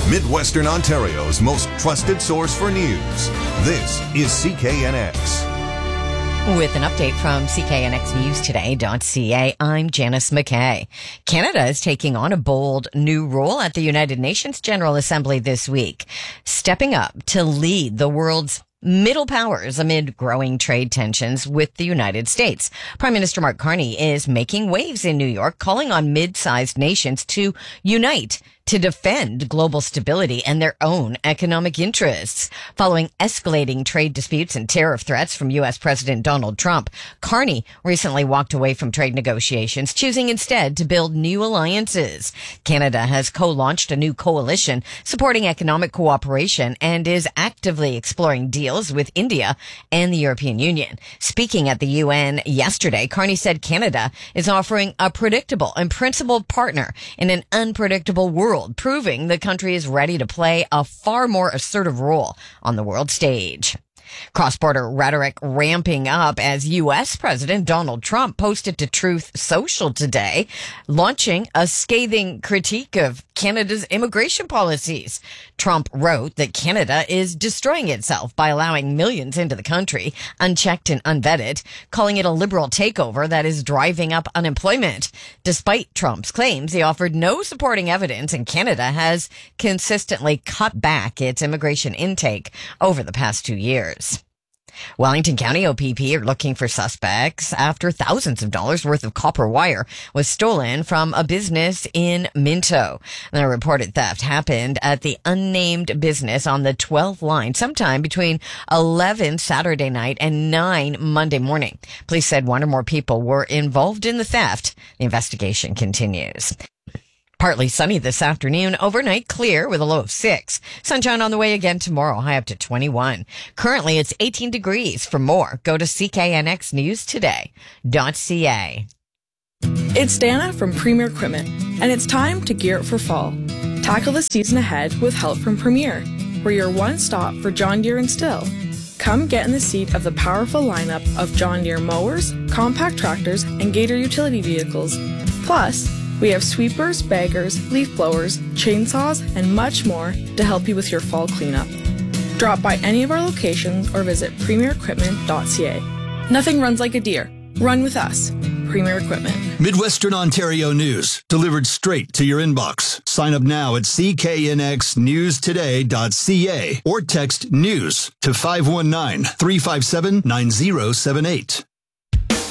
Midwestern Ontario's most trusted source for news. This is CKNX. With an update from CKNXNewsToday.ca, I'm Janice McKay. Canada is taking on a bold new role at the United Nations General Assembly this week, stepping up to lead the world's middle powers amid growing trade tensions with the United States. Prime Minister Mark Carney is making waves in New York, calling on mid-sized nations to unite to defend global stability and their own economic interests. Following escalating trade disputes and tariff threats from U.S. President Donald Trump, Carney recently walked away from trade negotiations, choosing instead to build new alliances. Canada has co-launched a new coalition supporting economic cooperation and is actively exploring deals with India and the European Union. Speaking at the UN yesterday, Carney said Canada is offering a predictable and principled partner in an unpredictable world, proving the country is ready to play a far more assertive role on the world stage. Cross-border rhetoric ramping up as U.S. President Donald Trump posted to Truth Social today, launching a scathing critique of Canada's immigration policies. Trump wrote that Canada is destroying itself by allowing millions into the country, unchecked and unvetted, calling it a liberal takeover that is driving up unemployment. Despite Trump's claims, he offered no supporting evidence, and Canada has consistently cut back its immigration intake over the past 2 years. Wellington County OPP are looking for suspects after thousands of dollars worth of copper wire was stolen from a business in Minto. The reported theft happened at the unnamed business on the 12th line sometime between 11 Saturday night and 9 Monday morning. Police said one or more people were involved in the theft. The investigation continues. Partly sunny this afternoon, overnight clear with a low of 6. Sunshine on the way again tomorrow, high up to 21. Currently, it's 18 degrees. For more, go to CKNXNewsToday.ca. It's Dana from Premier Equipment, and it's time to gear up for fall. Tackle the season ahead with help from Premier. We're your one stop for John Deere and Stihl. Come get in the seat of the powerful lineup of John Deere mowers, compact tractors, and Gator utility vehicles. Plus, we have sweepers, baggers, leaf blowers, chainsaws, and much more to help you with your fall cleanup. Drop by any of our locations or visit premierequipment.ca. Nothing runs like a Deere. Run with us. Premier Equipment. Midwestern Ontario news, delivered straight to your inbox. Sign up now at CKNXNewsToday.ca or text NEWS to 519-357-9078.